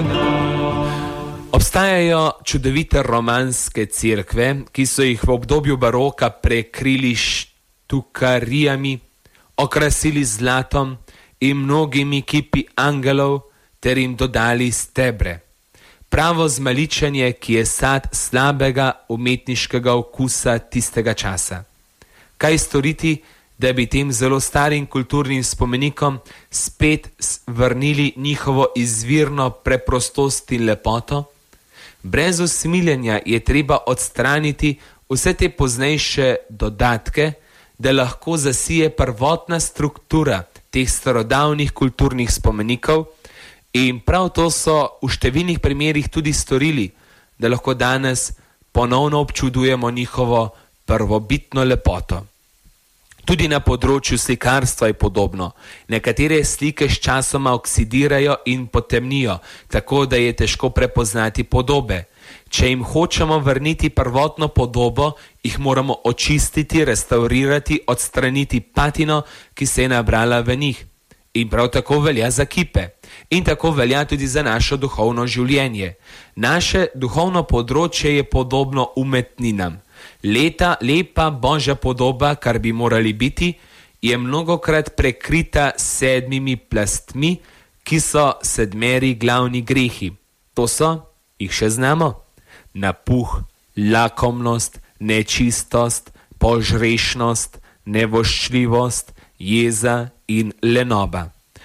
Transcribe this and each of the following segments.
Obstajajo čudovite romanske cerkve, ki so jih v obdobju baroka prekrili štukarijami, okrasili z zlatom in mnogimi kipi angelov ter jim dodali stebre. Pravo zmaličenje, ki je sad slabega umetniškega okusa tistega časa. Kaj storiti, da bi tem zelo starim kulturnim spomenikom spet vrnili njihovo izvirno preprostost in lepoto? Brez usmiljenja je treba odstraniti vse te poznejše dodatke, da lahko zasije prvotna struktura teh starodavnih kulturnih spomenikov, in prav to so v številnih primerih tudi storili, da lahko danes ponovno občudujemo njihovo prvobitno lepoto. Tudi na področju slikarstva je podobno. Nekatere slike sčasoma oksidirajo in potemnijo, tako da je težko prepoznati podobe. Če jim hočemo vrniti prvotno podobo, jih moramo očistiti, restaurirati, odstraniti patino, ki se je nabrala v njih. In prav tako velja za kipe. In tako velja tudi za naše duhovno življenje. Naše duhovno področje je podobno umetninam. Lepa Božja podoba, kar bi morali biti, je mnogokrat prekrita s 7 plastmi, ki so 7 glavni grehi. To so, jih še znamo: napuh, lakomnost, nečistost, požrešnost, nevoščljivost, jeza in lenoba.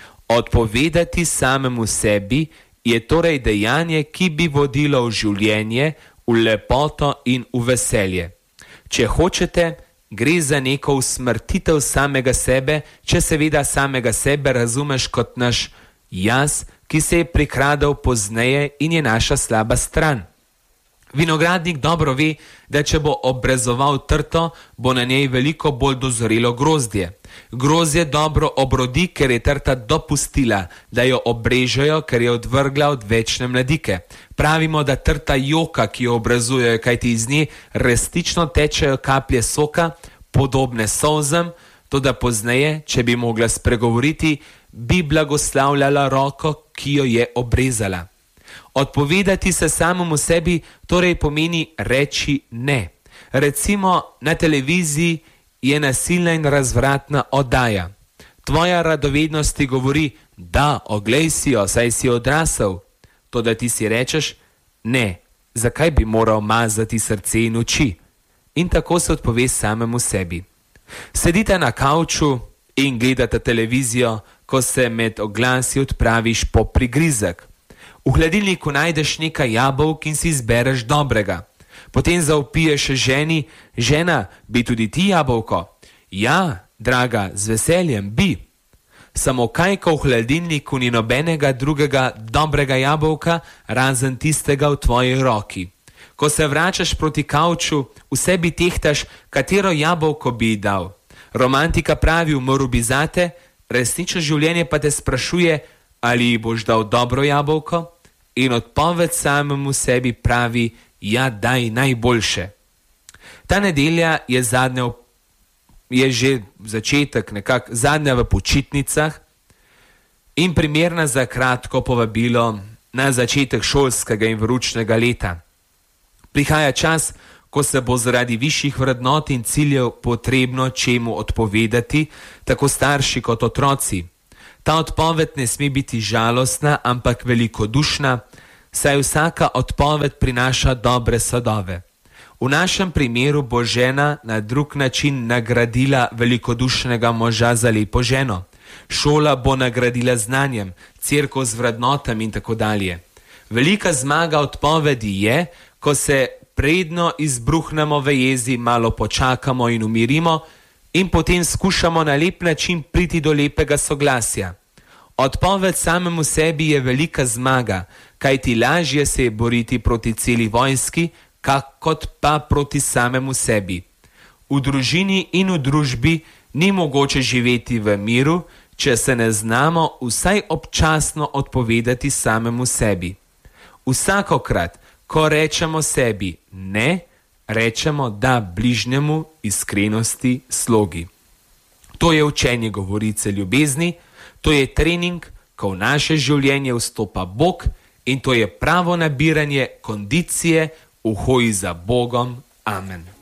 Odpovedati samemu sebi je torej dejanje, ki bi vodilo v življenje, v lepoto in v veselje. Če hočete, gre za neko usmrtitev samega sebe, če seveda samega sebe razumeš kot naš jaz, ki se je prikradal pozneje in je naša slaba stran. Vinogradnik dobro ve, da če bo obrezoval trto, bo na njej veliko bolj dozorelo grozdje. Grozdje dobro obrodi, ker je trta dopustila, da jo obrežejo, ker je odvrgla odvečne mladike. Pravimo, da trta joka, ki jo obrazujejo, kajti iz nje resnično tečejo kaplje soka, podobne solzam, toda pozneje, če bi mogla spregovoriti, bi blagoslavljala roko, ki jo je obrezala. Odpovedati se samemu sebi torej pomeni reči ne. Recimo na televiziji je nasilna in razvratna oddaja. Tvoja radovednost ti govori: da, oglej si jo, saj si odrasel. Toda ti si rečeš: ne, zakaj bi moral mazati srce in oči? In tako se odpove samemu sebi. Sedite na kavču in gledate televizijo, ko se med oglasi odpraviš po prigrizek. V hladilniku najdeš nekaj jabolk in si izbereš dobrega. Potem zavpiješ ženi: žena, bi tudi ti jabolko? Ja, draga, z veseljem bi. Samo kaj, ko v hladilniku ni nobenega drugega dobrega jabolka, razen tistega v tvoji roki. Ko se vračaš proti kavču, v sebi tehtaš, katero jabolko bi ji dal. Romantika pravi: umrl bi zate, resnično življenje pa te sprašuje, ali ji boš dal dobro jabolko. In odpoved samemu sebi pravi: ja, daj najboljše. Ta nedelja je že začetek, nekako zadnja v počitnicah in primerna za kratko povabilo na začetek šolskega in vročnega leta. Prihaja čas, ko se bo zaradi višjih vrednot in ciljev potrebno čemu odpovedati, tako starši kot otroci. Ta odpoved ne sme biti žalostna, ampak velikodušna, saj vsaka odpoved prinaša dobre sadove. V našem primeru bo žena na drug način nagradila velikodušnega moža za lepo ženo. Šola bo nagradila znanjem, cerkev z vrednotami in tako dalje. Velika zmaga odpovedi je, ko se predno izbruhnemo v jezi, malo počakamo in umirimo in potem skušamo na lep način priti do lepega soglasja. Odpoved samemu sebi je velika zmaga, kajti lažje se je boriti proti celi vojski, kot pa proti samemu sebi. V družini in v družbi ni mogoče živeti v miru, če se ne znamo vsaj občasno odpovedati samemu sebi. Vsakokrat, ko rečemo sebi ne, rečemo da bližnjemu, iskrenosti, slogi. To je učenje govorice ljubezni, to je trening, ko v naše življenje vstopa Bog in to je pravo nabiranje kondicije v hoji za Bogom. Amen.